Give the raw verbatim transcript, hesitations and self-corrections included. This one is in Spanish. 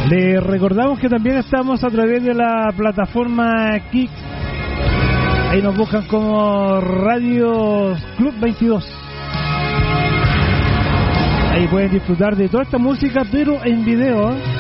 Les recordamos que también estamos a través de la plataforma Kick. Ahí nos buscan como Radio Club veintidós. Ahí pueden disfrutar de toda esta música, pero en video, ¿eh?